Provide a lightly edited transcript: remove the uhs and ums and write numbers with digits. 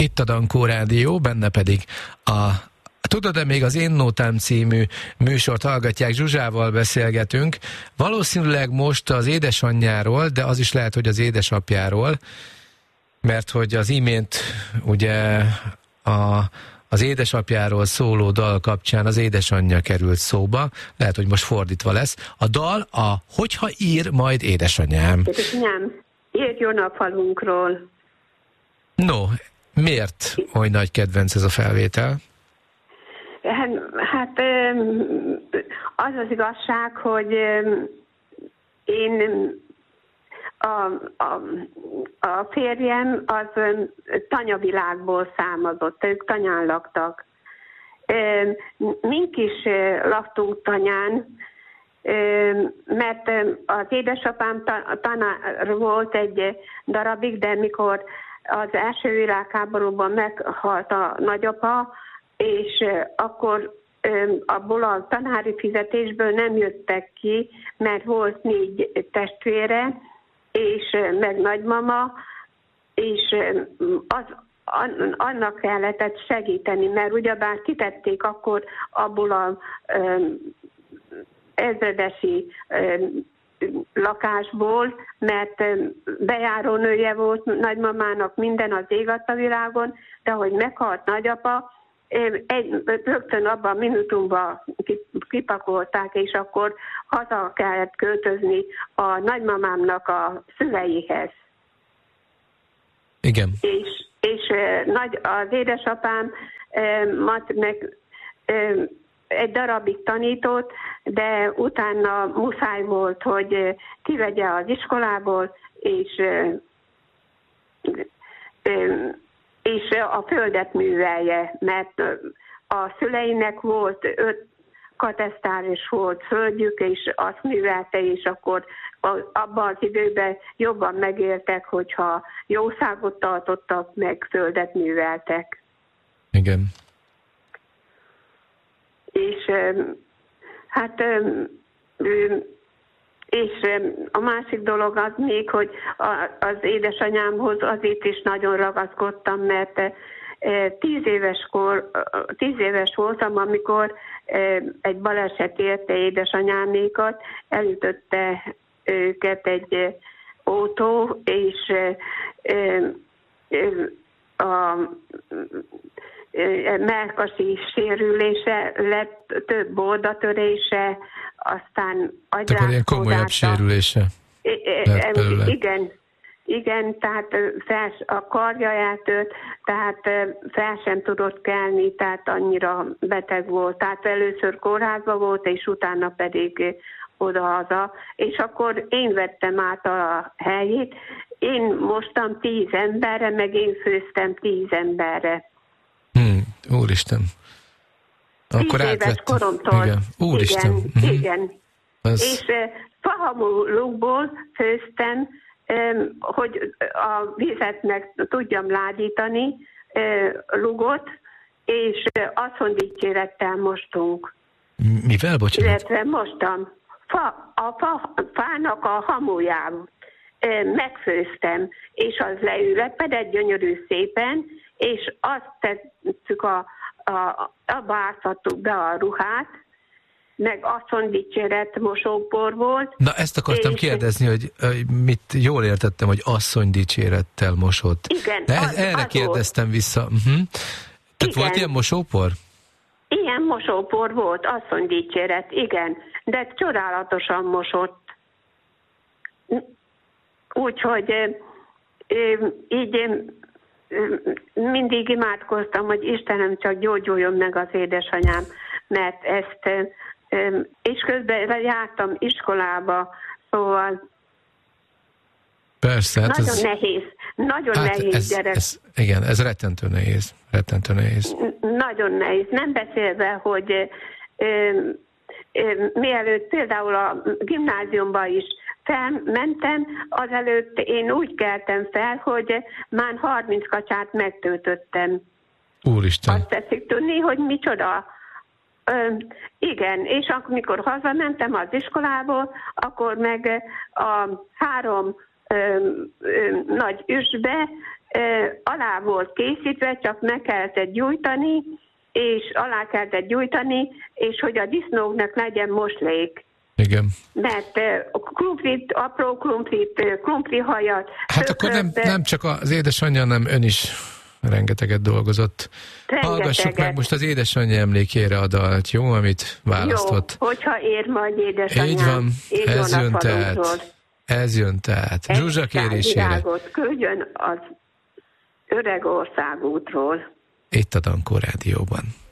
Itt a Dankó Rádió, benne pedig a Tudod-e, még az Én Nótám című műsort hallgatják, Zsuzsával beszélgetünk. Valószínűleg most az édesanyjáról, de az is lehet, hogy az édesapjáról, mert hogy az imént ugye az édesapjáról szóló dal kapcsán az édesanyja került szóba, lehet, hogy most fordítva lesz. A dal Hogyha ír majd édesanyám. Nem, írjon a falunkról. No, miért oly nagy kedvenc ez a felvétel? Hát az az igazság, hogy én a férjem az tanyavilágból származott, ők tanyán laktak. Mink is laktunk tanyán, mert az édesapám tanár volt egy darabig, de mikor az első világháborúban meghalt a nagyapa, és akkor abból a tanári fizetésből nem jöttek ki, mert volt 4 testvére, és meg nagymama, és annak kellett segíteni, mert ugyebár kitették akkor abból a ezredesi lakásból, mert bejárónője volt nagymamának, minden az ég adta világon, de ahogy meghalt nagyapa, rögtön abban a minutumban kipakolták, és akkor haza kellett költözni a nagymamámnak a szüleihez. Igen. És az édesapám meg egy darabig tanított, de utána muszáj volt, hogy kivegye az iskolából, és a földet művelje, mert a szüleinek volt 5 katesztáris volt földjük, és azt művelte, és akkor abban az időben jobban megéltek, hogyha jószágot tartottak, meg földet műveltek. Igen. És hát és a másik dolog az még, hogy az édesanyámhoz azért is nagyon ragaszkodtam, mert 10 éves voltam, amikor egy baleset érte édesanyámékat, elütötte őket egy autó, és a mellkasi sérülése lett, több oldatörése, aztán agyrázkódása. Tehát ilyen komolyabb sérülése lett igen, tehát a karja eltört, tehát fel sem tudott kelni, tehát annyira beteg volt. Tehát először kórházban volt, és utána pedig oda-haza, és akkor én vettem át a helyét. Én mostam 10 emberre, meg én főztem 10 emberre. Úristen. Akkor 10 éves koromtól. Igen. Úristen. Igen. És fahamulukból főztem, hogy a vizet meg tudjam ládítani, lugot, és asszonydicsérettel mostunk. Mivel, bocsánat? Illetve mostam. Fának a hamuját megfőztem, és az leülepedett gyönyörű szépen, és azt tettük abba áztattuk be a ruhát, meg asszonydicséret mosópor volt. Na, ezt akartam kérdezni, hogy mit jól értettem, hogy asszonydicsérettel mosott. Igen, erre kérdeztem volt. Vissza. Tehát igen. Volt ilyen mosópor? Ilyen mosópor volt, asszonydicséret, igen, de csodálatosan mosott. Úgyhogy így mindig imádkoztam, hogy Istenem, csak gyógyuljon meg az édesanyám, mert ezt, és közben jártam iskolába, szóval persze, hát nagyon nehéz gyerek. Igen, ez rettentő nehéz. Nagyon nehéz, nem beszélve, hogy mielőtt például a gimnáziumba is felmentem, azelőtt én úgy keltem fel, hogy már 30 kacsát megtöltöttem. Úristen! Azt teszik tudni, hogy micsoda. Igen, és amikor hazamentem az iskolából, akkor meg a 3 nagy üsbe, alá volt készítve, csak meg kellett gyújtani, és hogy a disznóknak legyen moslék. Igen. Mert apró krumplihajat... Hát akkor nem csak az édesanyja, hanem ön is rengeteget dolgozott. Hallgassuk meg most az édesanyja emlékére a dalt, jó, amit választott. Jó, hogyha ér majd édesanyám. Így van, ez jön tehát. Zsuzsa kérésére. Virágot küldjön az Öreg Országútról. Itt a Dankó Rádióban.